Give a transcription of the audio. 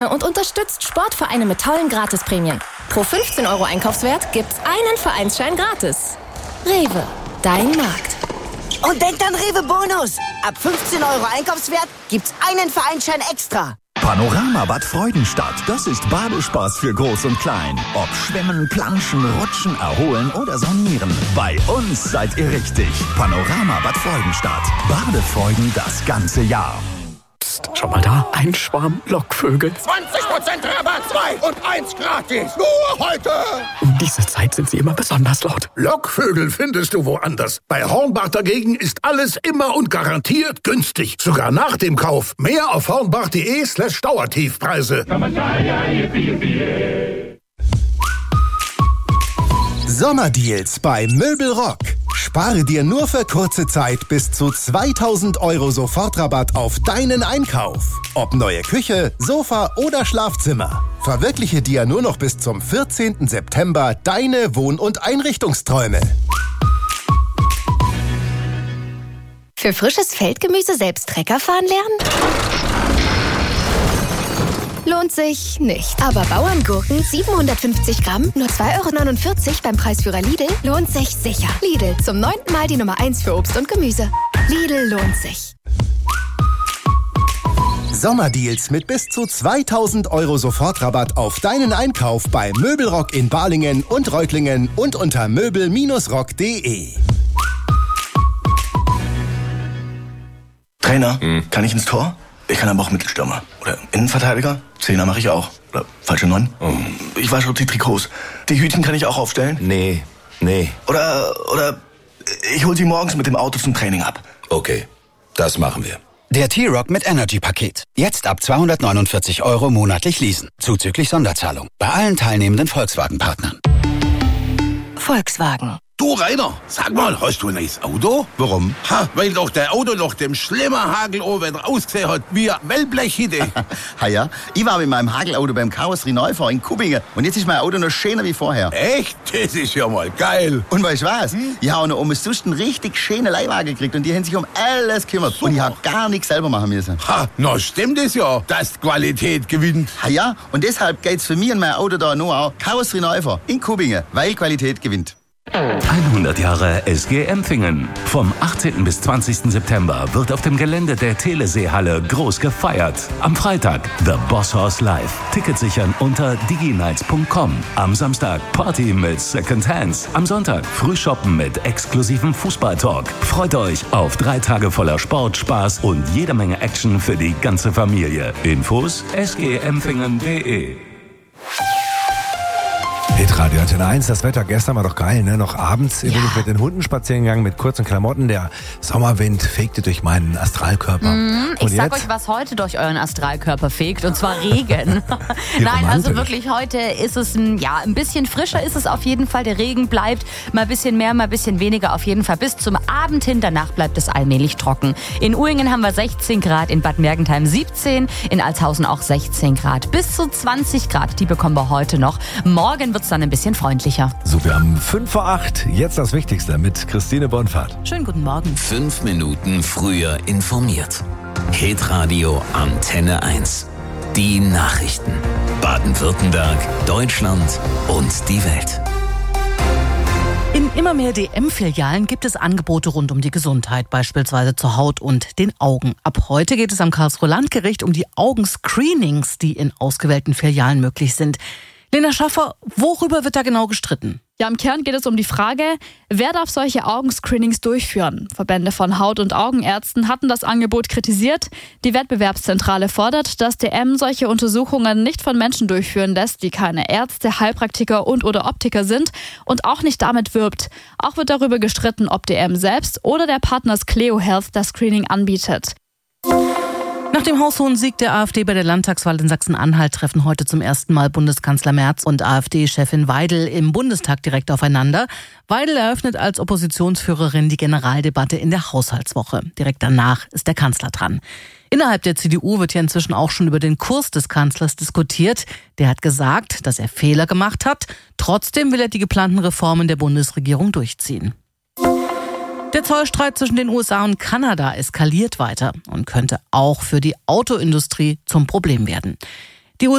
und unterstützt Sportvereine mit tollen Gratisprämien. Pro 15 € Einkaufswert gibt's einen Vereinsschein gratis. Rewe, dein Markt. Und denkt an Rewe Bonus. Ab 15 € Einkaufswert gibt's einen Vereinsschein extra. Panorama Bad Freudenstadt. Das ist Badespaß für Groß und Klein. Ob Schwimmen, Planschen, Rutschen, Erholen oder Sonieren. Bei uns seid ihr richtig. Panorama Bad Freudenstadt. Badefreuden das ganze Jahr. Psst, schau mal da. Ein Schwarm Lockvögel. 20% Rabatt, 2 und 1 gratis. Nur heute. Um diese Zeit sind sie immer besonders laut. Lockvögel findest du woanders. Bei Hornbach dagegen ist alles immer und garantiert günstig. Sogar nach dem Kauf. Mehr auf hornbach.de/Dauertiefpreise. Sommerdeals bei Möbelrock. Spare dir nur für kurze Zeit bis zu 2.000 € Sofortrabatt auf deinen Einkauf. Ob neue Küche, Sofa oder Schlafzimmer. Verwirkliche dir nur noch bis zum 14. September deine Wohn- und Einrichtungsträume. Für frisches Feldgemüse selbst Trecker fahren lernen? Lohnt sich nicht. Aber Bauerngurken 750 Gramm, nur 2,49 € beim Preisführer Lidl, lohnt sich sicher. Lidl, zum 9. Mal die Nummer 1 für Obst und Gemüse. Lidl lohnt sich. Sommerdeals mit bis zu 2.000 € Sofortrabatt auf deinen Einkauf bei Möbelrock in Balingen und Reutlingen und unter möbel-rock.de. Trainer, kann ich ins Tor? Ich kann aber auch Mittelstürmer. Oder Innenverteidiger. Zehner mache ich auch. Oder falsche 9. Ich wasche die Trikots. Die Hütchen kann ich auch aufstellen? Nee. Oder ich hol sie morgens mit dem Auto zum Training ab. Okay, das machen wir. Der T-Rock mit Energy-Paket. Jetzt ab 249 € monatlich leasen. Zuzüglich Sonderzahlung. Bei allen teilnehmenden Volkswagen-Partnern. Volkswagen. Du, Rainer, sag mal, hast du ein neues Auto? Warum? Weil doch der Auto nach dem schlimmen Hagelowetter ausgesehen hat wie ein Wellblechhütte. Ja, ich war mit meinem Hagelauto beim Karosserie-Neufahrer in Kubbingen und jetzt ist mein Auto noch schöner wie vorher. Echt? Das ist ja mal geil. Und weißt du was? Ich habe noch um einen richtig schönen Leihwagen gekriegt und die haben sich um alles gekümmert. Super. Und ich habe gar nichts selber machen müssen. Na stimmt es ja, dass die Qualität gewinnt. Ja, und deshalb geht's für mich und mein Auto da nur auch Karosserie-Neufahrer in Kubbingen, weil Qualität gewinnt. 100 Jahre SG Empfingen. Vom 18. bis 20. September wird auf dem Gelände der Teleseehalle groß gefeiert. Am Freitag The Boss Hoss Live. Tickets sichern unter diginights.com. Am Samstag Party mit Second Hands. Am Sonntag Frühshoppen mit exklusivem Fußballtalk. Freut euch auf 3 Tage voller Sport, Spaß und jede Menge Action für die ganze Familie. Infos sgempfingen.de. Hitradio Antenne 1, das Wetter gestern war doch geil, ne? Noch abends bin ich mit den Hunden spazieren gegangen, mit kurzen Klamotten. Der Sommerwind fegte durch meinen Astralkörper. Ich sag euch, was heute durch euren Astralkörper fegt, und zwar Regen. Nein, also wirklich, heute ist es ein bisschen frischer ist es auf jeden Fall. Der Regen bleibt mal ein bisschen mehr, mal ein bisschen weniger, auf jeden Fall bis zum Abend hin. Danach bleibt es allmählich trocken. In Uhringen haben wir 16 Grad, in Bad Mergentheim 17, in Altshausen auch 16 Grad. Bis zu 20 Grad, die bekommen wir heute noch. Morgen wird es dann ein bisschen freundlicher. So, wir haben 5:08 Uhr. Jetzt das Wichtigste mit Christine Bonfahrt. Schönen guten Morgen. 5 Minuten früher informiert. Hitradio Antenne 1. Die Nachrichten. Baden-Württemberg, Deutschland und die Welt. In immer mehr DM-Filialen gibt es Angebote rund um die Gesundheit, beispielsweise zur Haut und den Augen. Ab heute geht es am Karlsruher Landgericht um die Augenscreenings, die in ausgewählten Filialen möglich sind. Lena Schaffer, worüber wird da genau gestritten? Ja, im Kern geht es um die Frage, wer darf solche Augenscreenings durchführen? Verbände von Haut- und Augenärzten hatten das Angebot kritisiert. Die Wettbewerbszentrale fordert, dass DM solche Untersuchungen nicht von Menschen durchführen lässt, die keine Ärzte, Heilpraktiker und/oder Optiker sind und auch nicht damit wirbt. Auch wird darüber gestritten, ob DM selbst oder der Partner Cleo Health das Screening anbietet. Nach dem haushohen Sieg der AfD bei der Landtagswahl in Sachsen-Anhalt treffen heute zum ersten Mal Bundeskanzler Merz und AfD-Chefin Weidel im Bundestag direkt aufeinander. Weidel eröffnet als Oppositionsführerin die Generaldebatte in der Haushaltswoche. Direkt danach ist der Kanzler dran. Innerhalb der CDU wird ja inzwischen auch schon über den Kurs des Kanzlers diskutiert. Der hat gesagt, dass er Fehler gemacht hat. Trotzdem will er die geplanten Reformen der Bundesregierung durchziehen. Der Zollstreit zwischen den USA und Kanada eskaliert weiter und könnte auch für die Autoindustrie zum Problem werden.